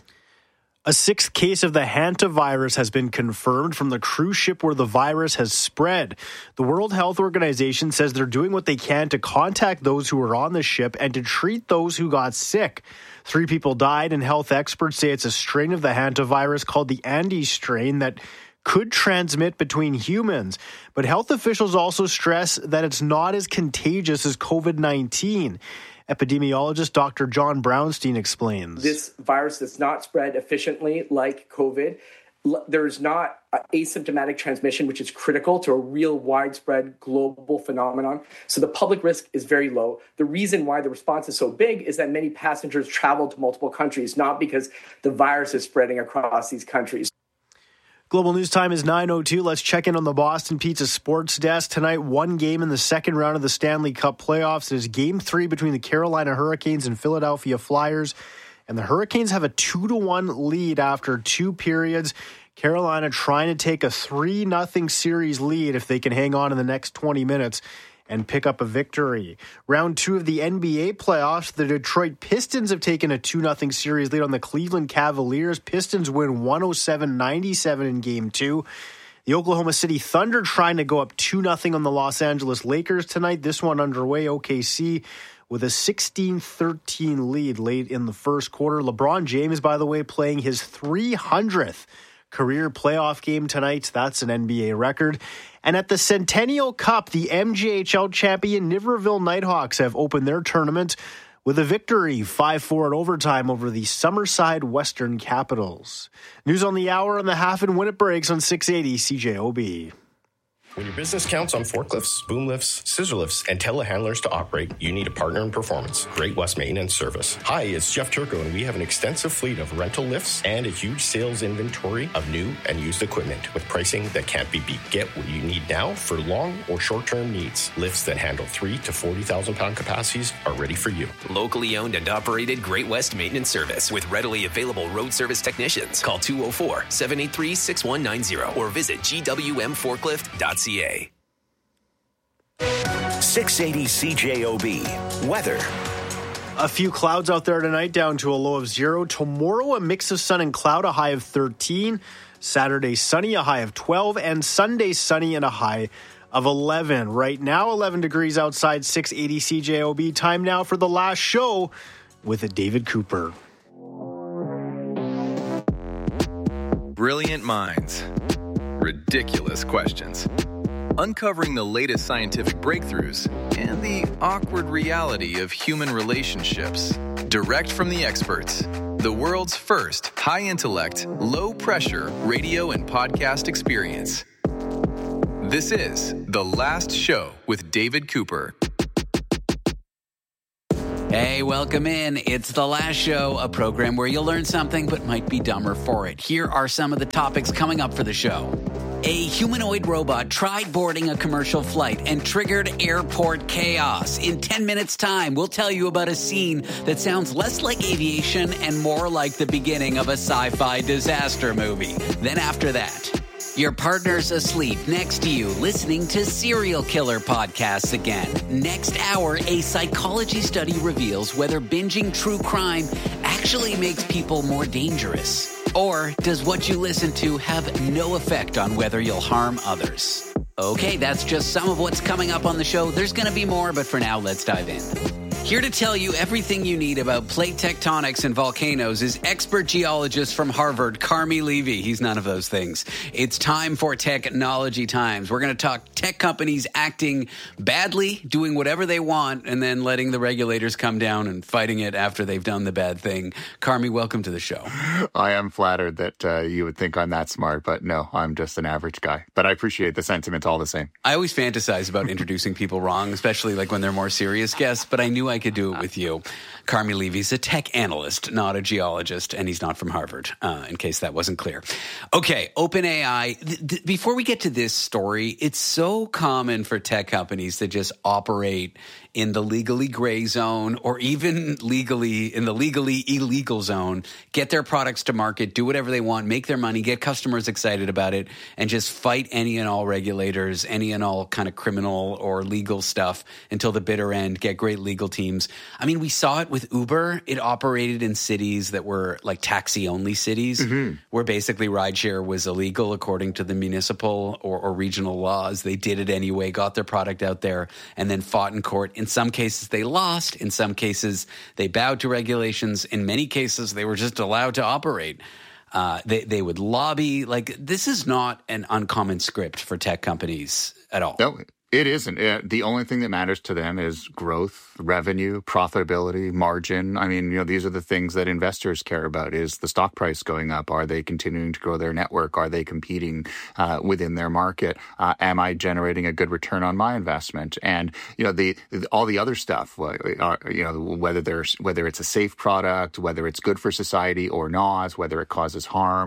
A sixth case of the hantavirus has been confirmed from the cruise ship where the virus has spread. The World Health Organization says they're doing what they can to contact those who were on the ship and to treat those who got sick. Three people died, and health experts say it's a strain of the hantavirus called the Andes strain that could transmit between humans. But health officials also stress that it's not as contagious as covid nineteen. Epidemiologist Doctor John Brownstein explains. This virus does not spread efficiently like COVID. There's not asymptomatic transmission, which is critical to a real widespread global phenomenon. So the public risk is very low. The reason why the response is so big is that many passengers travel to multiple countries, not because the virus is spreading across these countries. Global News time is nine oh two. Let's check in on the Boston Pizza Sports Desk. Tonight, one game in the second round of the Stanley Cup playoffs. It is game three between the Carolina Hurricanes and Philadelphia Flyers. And the Hurricanes have a two to one lead after two periods. Carolina trying to take a three nothing series lead if they can hang on in the next twenty minutes. and pick up a victory. Round two of the N B A playoffs, the Detroit Pistons have taken a two nothing series lead on the Cleveland Cavaliers. Pistons win one oh seven ninety-seven in game two. The Oklahoma City Thunder trying to go up two nothing on the Los Angeles Lakers tonight. This one underway, O K C with a sixteen thirteen lead late in the first quarter. LeBron James, by the way, playing his three hundredth career playoff game tonight. That's an N B A record. And at the Centennial Cup, the M J H L champion Niverville Nighthawks have opened their tournament with a victory, five four in overtime over the Summerside Western Capitals. News on the hour and the half and when it breaks on six eighty C J O B. When your business counts on forklifts, boom lifts, scissor lifts, and telehandlers to operate, you need a partner in performance. Great West Maintenance Service. Hi, it's Jeff Turco, and we have an extensive fleet of rental lifts and a huge sales inventory of new and used equipment with pricing that can't be beat. Get what you need now for long or short-term needs. Lifts that handle three to forty thousand pound capacities are ready for you. Locally owned and operated Great West Maintenance Service with readily available road service technicians. Call two oh four, seven eight three, six one nine zero or visit G W M forklift dot C A. six eighty C J O B. Weather. A few clouds out there tonight, down to a low of zero. Tomorrow, a mix of sun and cloud, a high of thirteen. Saturday, sunny, a high of twelve. And Sunday, sunny and a high of eleven. Right now, eleven degrees outside, six eighty C J O B. Time now for the last show with David Cooper. Brilliant minds. Ridiculous questions. Uncovering the latest scientific breakthroughs and the awkward reality of human relationships. Direct from the experts. The world's first high-intellect, low-pressure radio and podcast experience. This is The Last Show with David Cooper. Hey, welcome in. It's The Last Show, a program where you'll learn something but might be dumber for it. Here are some of the topics coming up for the show. A humanoid robot tried boarding a commercial flight and triggered airport chaos. In ten minutes' time, we'll tell you about a scene that sounds less like aviation and more like the beginning of a sci-fi disaster movie. Then after that, your partner's asleep next to you listening to serial killer podcasts again. Next hour, a psychology study reveals whether binging true crime actually makes people more dangerous. Or does what you listen to have no effect on whether you'll harm others? Okay, that's just some of what's coming up on the show. There's going to be more, but for now, let's dive in. Here to tell you everything you need about plate tectonics and volcanoes is expert geologist from Harvard, Carmi Levy. He's none of those things. It's time for Technology Times. We're going to talk tech companies acting badly, doing whatever they want, and then letting the regulators come down and fighting it after they've done the bad thing. Carmi, welcome to the show. I am flattered that uh, you would think I'm that smart, but no, I'm just an average guy. But I appreciate the sentiment all the same. I always fantasize about introducing people wrong, especially like when they're more serious guests, but I knew I could do it with you. Carmi Levy's a tech analyst, not a geologist, and he's not from Harvard, uh, in case that wasn't clear. Okay, OpenAI. Th- th- before we get to this story, it's so common for tech companies to just operate in the legally gray zone or even legally in the legally illegal zone, get their products to market, do whatever they want, make their money, get customers excited about it, and just fight any and all regulators, any and all kind of criminal or legal stuff until the bitter end, get great legal teams. I mean, we saw it with Uber. It operated in cities that were like taxi-only cities, mm-hmm. where basically rideshare was illegal according to the municipal or, or regional laws. They did it anyway, got their product out there, and then fought in court. In some cases, they lost. In some cases, they bowed to regulations. In many cases, they were just allowed to operate. Uh, they, they would lobby. Like, this is not an uncommon script for tech companies at all. No, it isn't. It, the only thing that matters to them is growth, revenue, profitability, margin. I mean, you know, these are the things that investors care about. Is the stock price going up? Are they continuing to grow their network? Are they competing uh, within their market? Uh, am I generating a good return on my investment? And, you know, the, the all the other stuff, uh, you know, whether there's whether it's a safe product, whether it's good for society or not, whether it causes harm.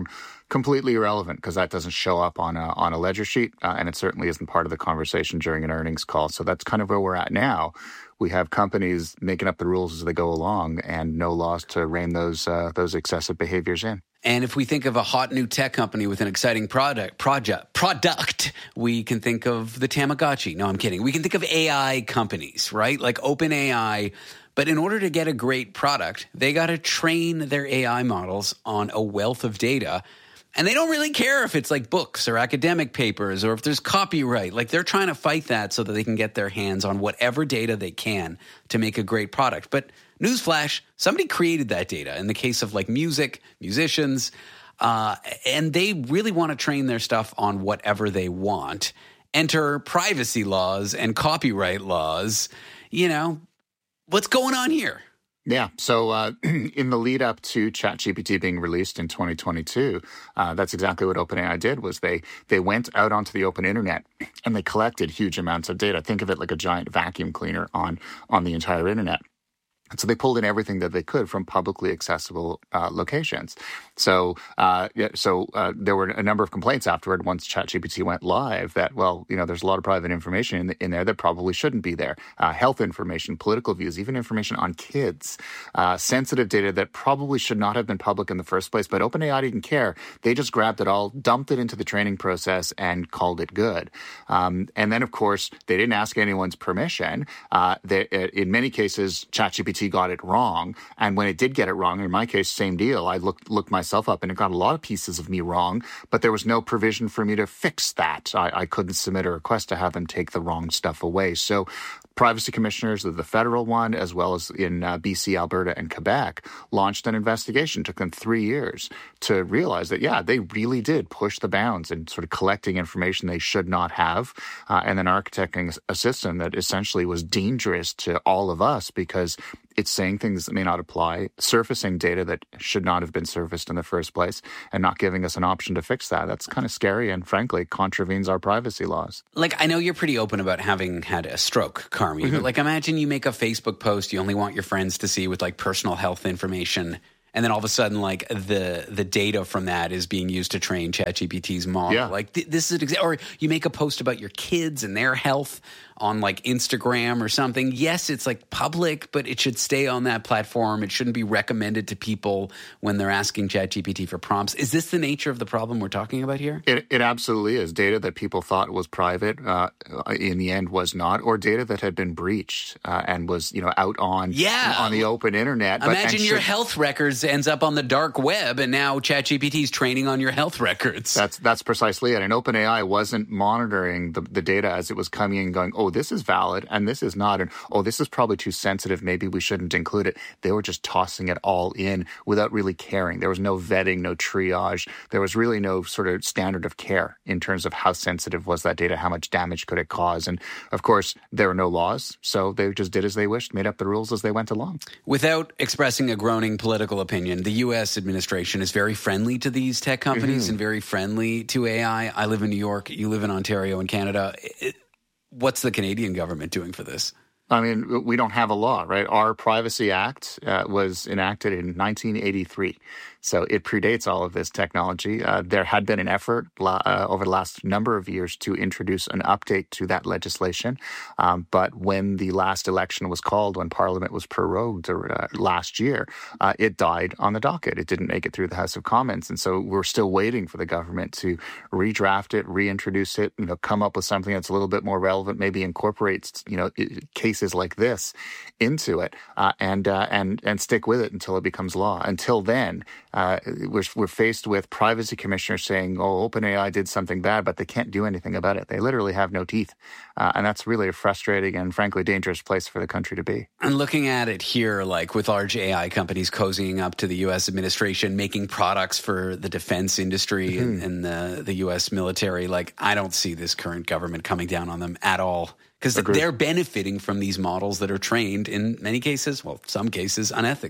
completely irrelevant because that doesn't show up on a, on a ledger sheet, uh, and it certainly isn't part of the conversation during an earnings call. So that's kind of where we're at now. We have companies making up the rules as they go along and no laws to rein those uh, those excessive behaviors in. And if we think of a hot new tech company with an exciting product, project, product, we can think of the Tamagotchi. No, I'm kidding. We can think of A I companies, right? Like OpenAI. But in order to get a great product, they got to train their A I models on a wealth of data. And they don't really care if it's like books or academic papers or if there's copyright. Like they're trying to fight that so that they can get their hands on whatever data they can to make a great product. But newsflash, somebody created that data in the case of like music, musicians, uh, and they really want to train their stuff on whatever they want. Enter privacy laws and copyright laws. You know, what's going on here? Yeah. So uh, in the lead up to ChatGPT being released in twenty twenty-two, uh, that's exactly what OpenAI did was they they went out onto the open internet and they collected huge amounts of data. Think of it like a giant vacuum cleaner on on the entire internet. And so they pulled in everything that they could from publicly accessible uh, locations. So, uh, yeah, so uh, there were a number of complaints afterward once ChatGPT went live that, well, you know, there's a lot of private information in, in there that probably shouldn't be there. Uh, health information, political views, even information on kids, uh, sensitive data that probably should not have been public in the first place. But OpenAI didn't care. They just grabbed it all, dumped it into the training process, and called it good. Um, and then, of course, they didn't ask anyone's permission. Uh, they, in many cases, ChatGPT got it wrong. And when it did get it wrong, in my case, same deal. I looked looked myself up and it got a lot of pieces of me wrong, but there was no provision for me to fix that. I, I couldn't submit a request to have them take the wrong stuff away. So privacy commissioners of the federal one, as well as in uh, B C, Alberta, and Quebec, launched an investigation. It took them three years to realize that, yeah, they really did push the bounds and sort of collecting information they should not have, uh, and then architecting a system that essentially was dangerous to all of us because it's saying things that may not apply, surfacing data that should not have been surfaced in the first place, and not giving us an option to fix that. That's kind of scary and, frankly, contravenes our privacy laws. Like, I know you're pretty open about having had a stroke, Carmi, mm-hmm. but, like, imagine you make a Facebook post you only want your friends to see with, like, personal health information, and then all of a sudden, like, the the data from that is being used to train ChatGPT's model. Yeah. Like, th- this is – or you make a post about your kids and their health on, like, Instagram or something. Yes, it's, like, public, but it should stay on that platform. It shouldn't be recommended to people when they're asking ChatGPT for prompts. Is this the nature of the problem we're talking about here? It, it absolutely is. Data that people thought was private uh, in the end was not, or data that had been breached uh, and was, you know, out on, yeah. on the open internet. Imagine but, your should, health records ends up on the dark web, and now ChatGPT is training on your health records. That's that's precisely it. And OpenAI wasn't monitoring the, the data as it was coming in going, oh, this is valid and this is not, and oh, this is probably too sensitive. Maybe we shouldn't include it. They were just tossing it all in without really caring. There was no vetting, no triage. There was really no sort of standard of care in terms of how sensitive was that data, how much damage could it cause. And of course, there are no laws, so they just did as they wished, made up the rules as they went along. Without expressing a groaning political opinion, the U S administration is very friendly to these tech companies mm-hmm. and very friendly to A I. I live in New York. You live in Ontario and Canada. It, What's the Canadian government doing for this? I mean, we don't have a law, right? Our Privacy Act uh, was enacted in nineteen eighty-three. So it predates all of this technology. Uh, there had been an effort uh, over the last number of years to introduce an update to that legislation. Um, but when the last election was called, when Parliament was prorogued uh, last year, uh, it died on the docket. It didn't make it through the House of Commons. And so we're still waiting for the government to redraft it, reintroduce it, you know, come up with something that's a little bit more relevant, maybe incorporates, you know, cases like this into it uh, and, uh, and, and stick with it until it becomes law. Until then, Uh, we're, we're faced with privacy commissioners saying, oh, OpenAI did something bad, but they can't do anything about it. They literally have no teeth. Uh, and that's really a frustrating and, frankly, dangerous place for the country to be. And looking at it here, like with large A I companies cozying up to the U S administration, making products for the defense industry mm-hmm. and, and the, the U S military, like I don't see this current government coming down on them at all. Because they're benefiting from these models that are trained in many cases, well, some cases, unethically.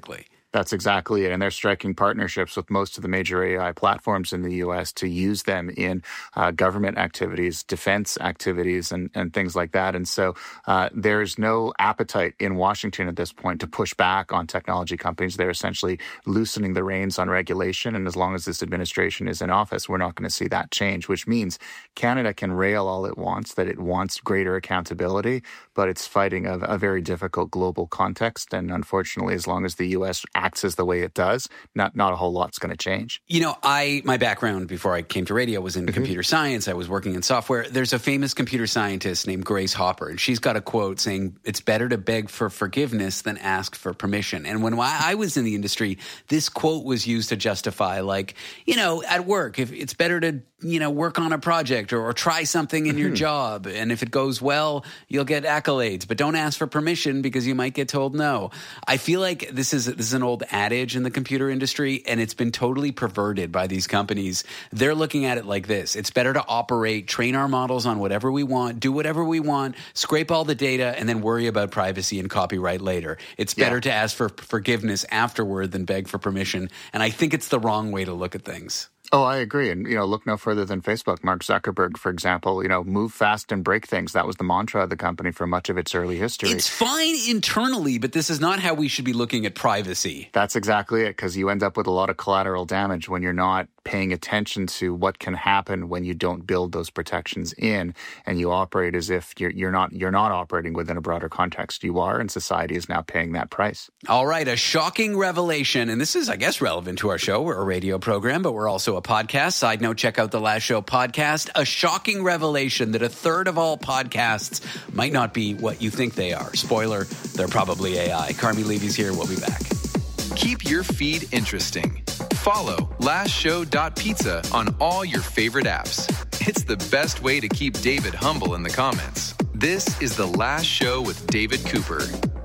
That's exactly it. And they're striking partnerships with most of the major A I platforms in the U S to use them in uh, government activities, defense activities, and, and things like that. And so uh, there's no appetite in Washington at this point to push back on technology companies. They're essentially loosening the reins on regulation. And as long as this administration is in office, we're not going to see that change, which means Canada can rail all it wants, that it wants greater accountability, but it's fighting a, a very difficult global context. And unfortunately, as long as the U S acts as the way it does, not not a whole lot's going to change. You know, I my background before I came to radio was in mm-hmm. computer science. I was working in software. There's a famous computer scientist named Grace Hopper, and she's got a quote saying, "It's better to beg for forgiveness than ask for permission." And when I was in the industry, this quote was used to justify, like, you know, at work, if it's better to, you know, work on a project or, or try something in mm-hmm. your job, and if it goes well, you'll get accolades, but don't ask for permission because you might get told no. I feel like this is this is an old adage in the computer industry, and it's been totally perverted by these companies. They're looking at it like this: it's better to operate, train our models on whatever we want, do whatever we want, scrape all the data, and then worry about privacy and copyright later. It's better yeah. to ask for forgiveness afterward than beg for permission. And I think it's the wrong way to look at things. Oh, I agree. And, you know, look no further than Facebook. Mark Zuckerberg, for example, you know, move fast and break things. That was the mantra of the company for much of its early history. It's fine internally, but this is not how we should be looking at privacy. That's exactly it, because you end up with a lot of collateral damage when you're not paying attention to what can happen when you don't build those protections in, and you operate as if you're, you're not you're not operating within a broader context. You are, and society is now paying that price. All right, a shocking revelation, and this is, I guess, relevant to our show. We're a radio program, but we're also a podcast. Side note, check out the Last Show podcast. A shocking revelation that a third of all podcasts might not be what you think they are. Spoiler, they're probably A I. Carmi Levy's here. We'll be back. Keep your feed interesting. Follow last show dot pizza on all your favorite apps. It's the best way to keep David humble in the comments. This is The Last Show with David Cooper.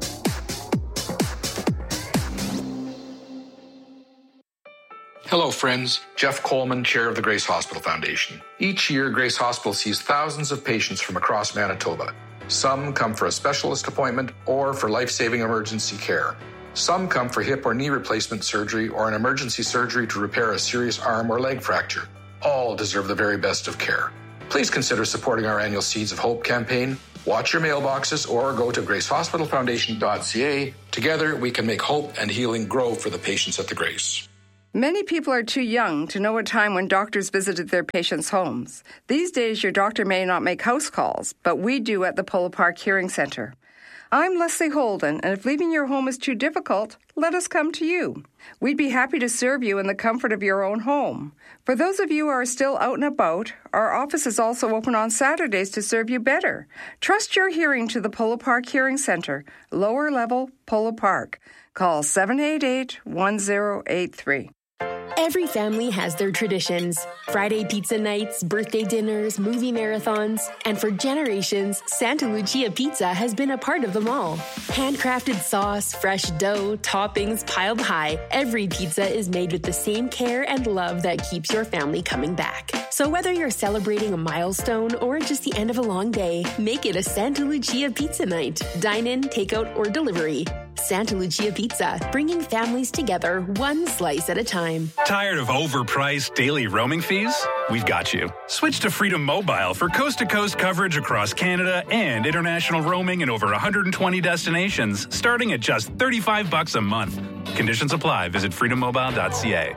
Hello, friends. Jeff Coleman, chair of the Grace Hospital Foundation. Each year, Grace Hospital sees thousands of patients from across Manitoba. Some come for a specialist appointment or for life-saving emergency care. Some come for hip or knee replacement surgery or an emergency surgery to repair a serious arm or leg fracture. All deserve the very best of care. Please consider supporting our annual Seeds of Hope campaign. Watch your mailboxes or go to grace hospital foundation dot c a. Together, we can make hope and healing grow for the patients at the Grace. Many people are too young to know a time when doctors visited their patients' homes. These days, your doctor may not make house calls, but we do at the Polo Park Hearing Center. I'm Leslie Holden, and if leaving your home is too difficult, let us come to you. We'd be happy to serve you in the comfort of your own home. For those of you who are still out and about, our office is also open on Saturdays to serve you better. Trust your hearing to the Polo Park Hearing Center, lower level, Polo Park. Call seven eight eight, one zero eight three. Every family has their traditions. Friday pizza nights, birthday dinners, movie marathons. And for generations, Santa Lucia Pizza has been a part of them all. Handcrafted sauce, fresh dough, toppings piled high. Every pizza is made with the same care and love that keeps your family coming back. So whether you're celebrating a milestone or just the end of a long day, make it a Santa Lucia Pizza night. Dine in, takeout, or delivery. Santa Lucia Pizza, bringing families together one slice at a time. Tired of overpriced daily roaming fees? We've got you. Switch to Freedom Mobile for coast-to-coast coverage across Canada and international roaming in over one hundred twenty destinations, starting at just thirty-five bucks a month. Conditions apply. Visit freedom mobile dot c a.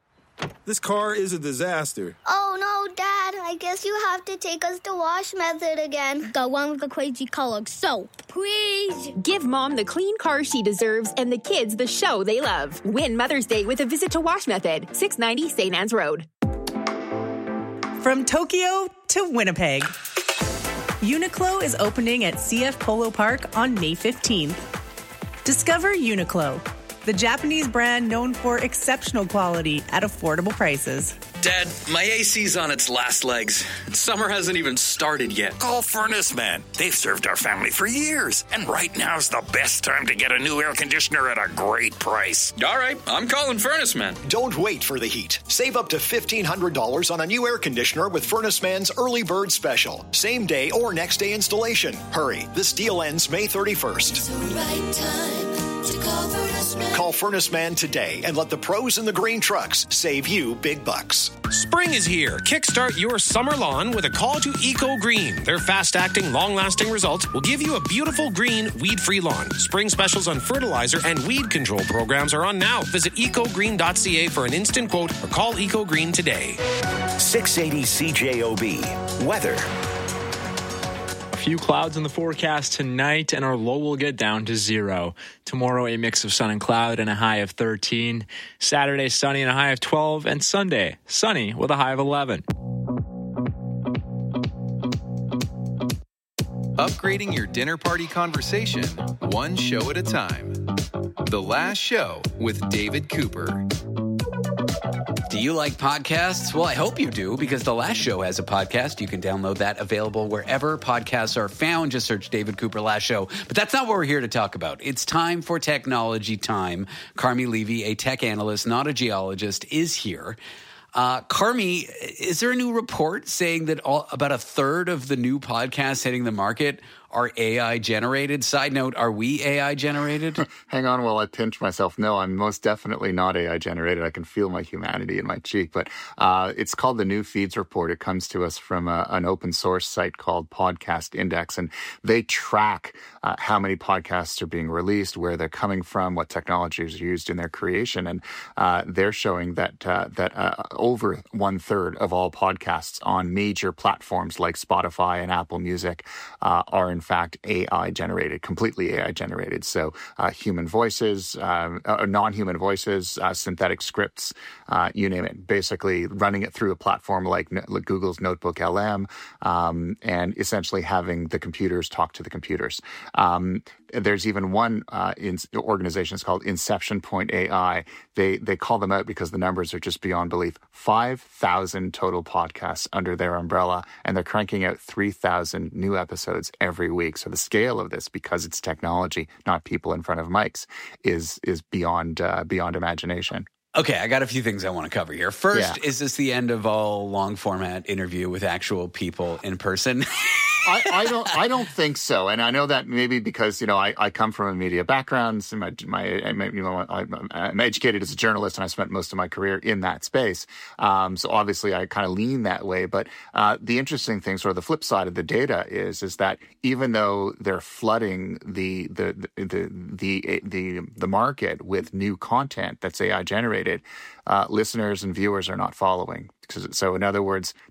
This car is a disaster. Oh no, Dad. I guess you have to take us to Wash Method again. The one with the crazy colored soap. Please. Give Mom the clean car she deserves and the kids the show they love. Win Mother's Day with a visit to Wash Method, six ninety Saint Anne's Road. From Tokyo to Winnipeg, Uniqlo is opening at C F Polo Park on May fifteenth. Discover Uniqlo, the Japanese brand known for exceptional quality at affordable prices. Dad, my A C's on its last legs. Summer hasn't even started yet. Call Furnace Man. They've served our family for years. And right now's the best time to get a new air conditioner at a great price. All right, I'm calling Furnace Man. Don't wait for the heat. Save up to fifteen hundred dollars on a new air conditioner with Furnace Man's Early Bird Special. Same day or next day installation. Hurry, this deal ends May thirty-first. It's the right time Call Furnace Man today and let the pros in the green trucks save you big bucks. Spring is here. Kickstart your summer lawn with a call to Eco Green. Their fast-acting, long-lasting results will give you a beautiful green, weed-free lawn. Spring specials on fertilizer and weed control programs are on now. Visit eco green dot c a for an instant quote or call Eco Green today. six eighty C J O B. Weather. A few clouds in the forecast tonight, and our low will get down to zero. Tomorrow, a mix of sun and cloud and a high of thirteen. Saturday, sunny and a high of twelve. And Sunday, sunny with a high of eleven. Upgrading your dinner party conversation, one show at a time. The Last Show with David Cooper. Do you like podcasts? Well, I hope you do, because The Last Show has a podcast. You can download that, available wherever podcasts are found. Just search David Cooper Last Show. But that's not what we're here to talk about. It's time for technology time. Carmi Levy, a tech analyst, not a geologist, is here. Uh, Carmi, is there a new report saying that all, about a third of the new podcasts hitting the market are A I generated? Side note, are we A I generated? Hang on while I pinch myself. No, I'm most definitely not A I generated. I can feel my humanity in my cheek. But uh, it's called the New Feeds Report. It comes to us from a, an open source site called Podcast Index. And they track uh, how many podcasts are being released, where they're coming from, what technologies are used in their creation. And uh, they're showing that, uh, that uh, over one third of all podcasts on major platforms like Spotify and Apple Music uh, are in in fact, A I generated, completely A I generated. So uh, human voices, uh, uh, non-human voices, uh, synthetic scripts, uh, you name it, basically running it through a platform like, like Google's Notebook L M, um, and essentially having the computers talk to the computers. Um, there's even one uh, in, organization, it's called Inception Point A I. They they call them out because the numbers are just beyond belief. five thousand total podcasts under their umbrella, and they're cranking out three thousand new episodes every week. So the scale of this, because it's technology, not people in front of mics, is is beyond uh, beyond imagination. Okay, I got a few things I want to cover here. First, Yeah. is this the end of all long format interview with actual people in person? I, I don't. I don't think so, and I know that maybe because you know I, I come from a media background. So my, my, you know, I'm, I'm educated as a journalist, and I spent most of my career in that space. Um, so obviously, I kind of lean that way. But uh, the interesting thing, sort of the flip side of the data, is is that even though they're flooding the the the the the, the market with new content that's A I generated, uh, listeners and viewers are not following. So in other words,